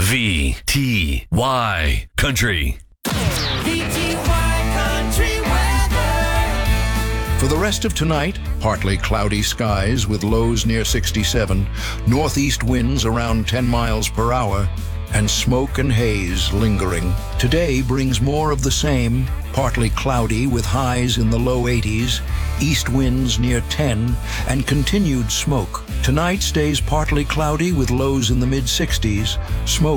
VTY Country. VTY Country weather. For the rest of tonight, partly cloudy skies with lows near 67, northeast winds around 10 miles per hour, and smoke and haze lingering. Today brings more of the same, partly cloudy with highs in the low 80s, east winds near 10, and continued smoke. Tonight stays partly cloudy with lows in the mid-60s, smoke